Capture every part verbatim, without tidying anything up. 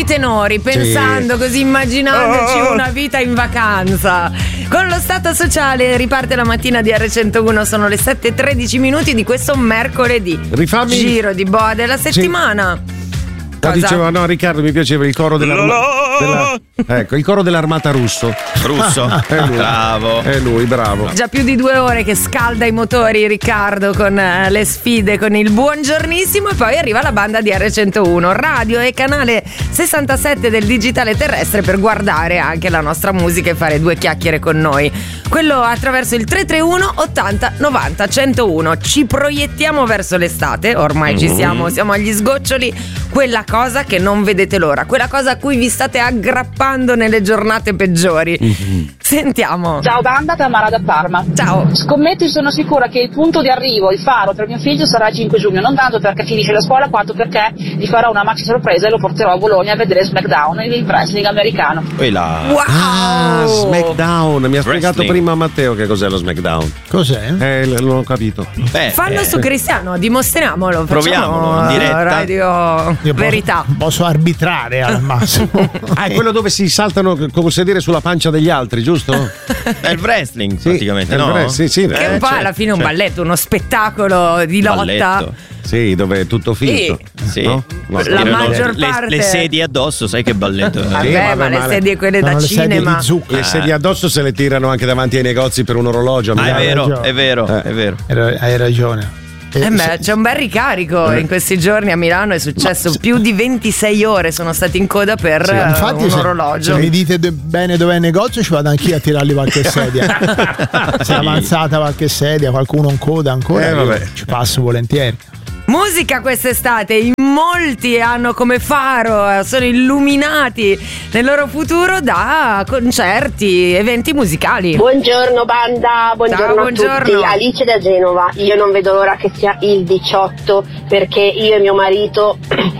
tenori, pensando Sì. così, immaginandoci Oh. una vita in vacanza. Con lo Stato Sociale riparte la mattina di erre centouno, sono le sette e tredici minuti di questo mercoledì. Rifammi- Giro di boa della settimana. No, diceva, no, Riccardo, mi piaceva il coro dell'armata. Della, ecco, il coro dell'armata russo. Russo? È lui. Bravo. È lui, bravo. Già più di due ore che scalda i motori Riccardo con eh, le sfide, con il buongiornissimo, e poi arriva la banda di erre centouno, radio e canale sessantasette del digitale terrestre, per guardare anche la nostra musica e fare due chiacchiere con noi. Quello attraverso il tre tre uno ottanta novanta centouno. Ci proiettiamo verso l'estate, ormai ci siamo, siamo agli sgoccioli. Quella cosa che non vedete l'ora, quella cosa a cui vi state aggrappando nelle giornate peggiori. Mm-hmm. Sentiamo. Ciao banda, Tamara da Parma. Ciao. Scommetto e sono sicura che il punto di arrivo, il faro per mio figlio sarà il cinque giugno, non tanto perché finisce la scuola quanto perché gli farò una maxi sorpresa e lo porterò a Bologna a vedere SmackDown, il wrestling americano. Poi là. Wow. Ah, SmackDown. Mi ha spiegato Wrestling. prima Matteo che cos'è lo SmackDown. Cos'è? Eh, l- non ho capito. Beh, Fallo eh, su Cristiano, dimostriamolo. Proviamolo, Facciamo, in diretta. Radio Io posso- Verità. Posso arbitrare al massimo. Ah, è quello dove si saltano come sedere sulla pancia degli altri, giusto? è il wrestling Sì, praticamente, è il no? wrestling, sì, sì. Che è un po' certo, alla fine un certo. balletto, uno spettacolo di lotta. Balletto. Sì, dove è tutto finto. Sì. No? No, La Tirano maggior le, parte- le sedie addosso, sai che balletto è? Vabbè, Sì, vabbè, ma le ma le- sedie quelle Sono da le sedie cinema. di zucchero. Le sedie addosso se le tirano anche davanti ai negozi per un orologio. Ah, è Milano. vero, ragione. è vero, Eh. è vero. Hai hai ragione. Eh Eh, beh, se- c'è un bel ricarico in questi giorni a Milano, è successo più di ventisei ore sono stati in coda per Sì, eh, infatti un se, orologio. se mi dite de- bene dov'è il negozio ci vado anch'io a tirargli qualche sedia. Se è avanzata qualche sedia, qualcuno in coda ancora, Eh, io vabbè. ci passo volentieri. Musica quest'estate, in molti hanno come faro, eh, sono illuminati nel loro futuro da concerti, eventi musicali. Buongiorno banda, buongiorno, Ciao, a buongiorno. tutti. Alice da Genova. Io non vedo l'ora che sia il diciotto perché io e mio marito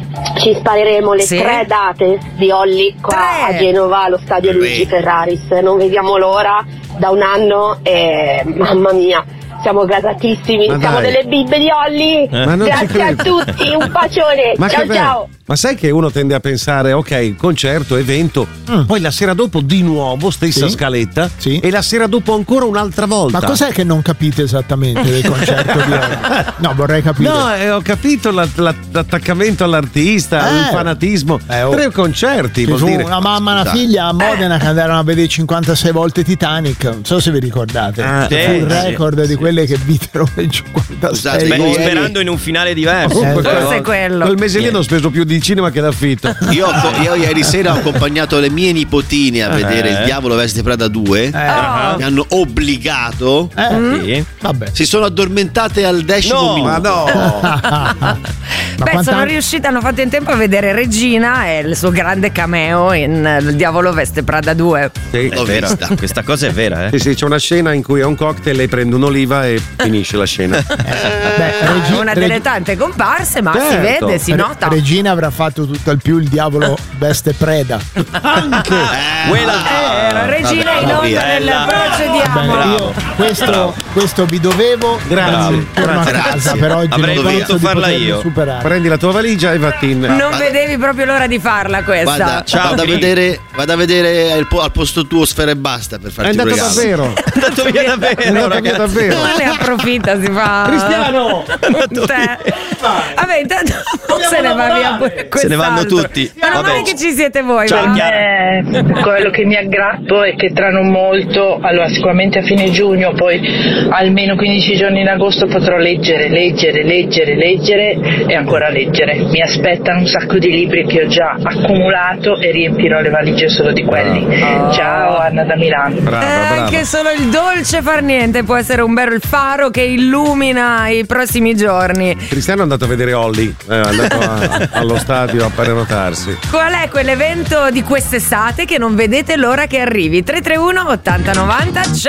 ci spareremo le Sì? tre date di Olli qua Tre? a Genova allo stadio Luigi Ferraris. Non vediamo l'ora da un anno e mamma mia. Siamo gasatissimi, Ma siamo dai. delle bibbe di Olli. Ma non ci Grazie a credo. tutti, un bacione. Ma ciao che bello. ciao. Ma sai che uno tende a pensare, ok, concerto, evento, poi la sera dopo di nuovo stessa Sì. scaletta Sì. e la sera dopo ancora un'altra volta. Ma cos'è che non capite esattamente del concerto di oggi? No, vorrei capire. No, eh, ho capito la- la- l'attaccamento all'artista, Eh. il fanatismo. Eh, oh. Tre concerti, Ci vuol fu dire. una mamma e una figlia a Modena che andarono a vedere cinquantasei volte Titanic. Non so se vi ricordate. Ah, Fu sì, il sì, record sì. di quelle che videro per cinquantasei Beh, volte. sperando in un finale diverso. Oh, Eh, quel- forse è quello. Quel mese lì hanno speso più di cinema che d'affitto. Io, ho- io ieri sera ho accompagnato le mie nipotine a vedere Il Diavolo Veste Prada due. Eh, Oh. Mi hanno obbligato. eh, Sì. Vabbè. Si sono addormentate al decimo No, minuto. Ma no! Ma Beh, quanta- sono riuscita, hanno fatto in tempo a vedere Regina e il suo grande cameo in eh, Il Diavolo Veste Prada due. Sì. È L'ho vera. vista. Questa cosa è vera, eh. Sì, sì, c'è una scena in cui è un cocktail, lei prende un'oliva e finisce la scena. Beh, È Regi- una delle Regi- tante comparse, ma si Certo. vede, si Re- nota. Regina avrà fatto tutto il più il diavolo veste preda. Anche! Quella. Eh, Regina in onda via. nel Bella. procediamo. Bene, Bravo. io questo, questo vi dovevo. Grazie. Torno a Grazie. casa per oggi. Avrei non voluto penso di farla potermi io. superare. Prendi la tua valigia e vattene. Non vedevi proprio l'ora di farla questa. Vada, Ciao, vado, a Cri. vedere, vado a vedere al, po- al posto tuo Sfera e Basta per È farti un andato regalo. davvero. È andato via È davvero, andato via ragazzi. davvero. Ma ne approfitta, si fa. Cristiano! Te. Vabbè, intanto se ne va via pure Se ne vanno quest'altro. tutti. Ma non Vabbè. è che ci siete voi, Ciao, va? Chiara. Eh, quello che mi aggrappo è che tra non molto, allora sicuramente a fine giugno, poi almeno quindici giorni in agosto potrò leggere, leggere, leggere, leggere e ancora leggere. Mi aspettano un sacco di libri che ho già accumulato e riempirò le valigie solo di quelli. Ciao, Anna da Milano. Brava, Eh, brava. anche solo il dolce far niente può essere un bel faro che illumina i prossimi giorni. Cristiano è andato a vedere Olli, è andato a- allo stadio a prenotarsi. Qual è quell'evento di quest'estate che non vedete l'ora che arrivi? tre tre uno ottanta novanta